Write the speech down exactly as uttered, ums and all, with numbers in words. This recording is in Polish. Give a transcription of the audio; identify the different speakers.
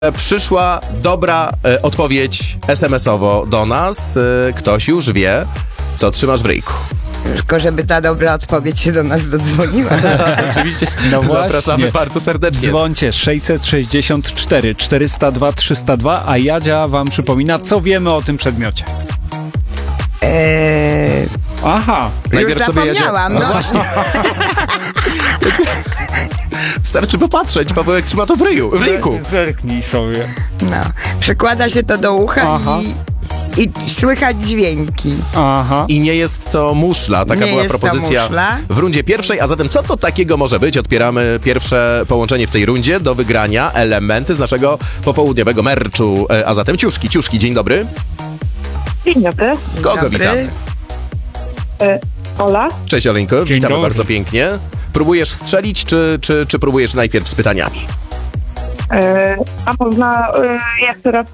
Speaker 1: Przyszła dobra e, odpowiedź es em esowo do nas. E, ktoś już wie, co trzymasz w ryjku.
Speaker 2: Tylko żeby ta dobra odpowiedź się do nas dodzwoniła.
Speaker 1: Oczywiście
Speaker 3: No
Speaker 1: zapraszamy
Speaker 3: właśnie.
Speaker 1: bardzo serdecznie.
Speaker 3: Dzwońcie sześćset sześćdziesiąt cztery czterysta dwa trzysta dwa, a Jadzia wam przypomina, co wiemy o tym przedmiocie.
Speaker 2: Eee,
Speaker 3: Aha.
Speaker 2: już zapomniałam,
Speaker 1: No
Speaker 2: no.
Speaker 1: właśnie. Wystarczy popatrzeć, Pawełek trzyma to w ryju, w ryjku.
Speaker 3: Zerknij sobie.
Speaker 2: no. Przykłada się to do ucha
Speaker 3: Aha.
Speaker 2: i, i słychać dźwięki.
Speaker 3: Aha.
Speaker 1: I nie jest to muszla, taka
Speaker 2: Nie
Speaker 1: była
Speaker 2: jest to
Speaker 1: propozycja
Speaker 2: muszla.
Speaker 1: w rundzie pierwszej. A zatem co to takiego może być? Otwieramy pierwsze połączenie w tej rundzie. Do wygrania elementy z naszego popołudniowego merczu. E, A zatem ciuszki. Ciuszki, dzień dobry.
Speaker 4: Dzień dobry.
Speaker 1: Kogo
Speaker 2: Dobry.
Speaker 1: witamy?
Speaker 4: E, Ola.
Speaker 1: Cześć Oleńko,
Speaker 3: Dzień
Speaker 1: witamy
Speaker 3: dobry.
Speaker 1: bardzo pięknie. Próbujesz strzelić, czy, czy, czy próbujesz najpierw z pytaniami?
Speaker 4: E, a można e, jeszcze raz